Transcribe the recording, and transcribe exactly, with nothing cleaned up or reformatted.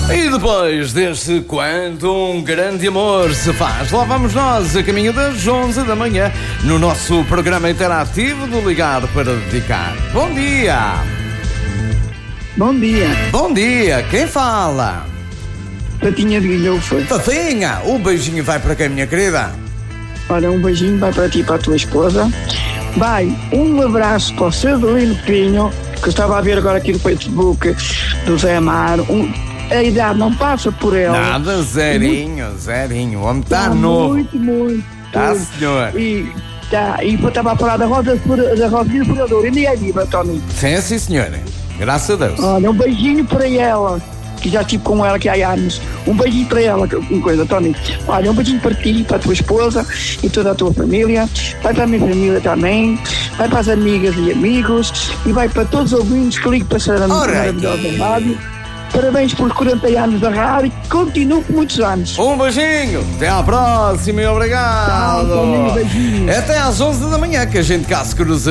E depois deste quanto um grande amor se faz, lá vamos nós a caminho das onze da manhã no nosso programa interativo do Ligar para Dedicar. Bom dia! Bom dia. Bom dia, quem fala? Tatinha de Guilhofa. Tatinha, o beijinho vai para quem, minha querida? Olha, um beijinho vai para ti e para a tua esposa. Vai, um abraço para o Cedelino Pinho, que eu estava a ver agora aqui no Facebook do Zé Amaro. Um, a idade não passa por ela. Nada, zerinho, muito, zerinho. O homem está tá novo. Muito, muito. Está, senhor. E tá, e estava a falar da roda da Rosinha Furadora. E nem é viva, Tony. Sim, sim, senhora. Graças a Deus. Olha, um beijinho para ela, que já estive com ela aqui há anos. Um beijinho para ela, uma coisa, Tony. Olha, um beijinho para ti, para a tua esposa e toda a tua família. Vai para a minha família também. Vai para as amigas e amigos. E vai para todos os ouvintes que ligam para ser a maravilhosa rádio. Parabéns por quarenta anos da rádio e continuo por muitos anos. Um beijinho, até à próxima e obrigado. Tchau, Tony, beijinho. Até às onze da manhã que a gente cá se cruza.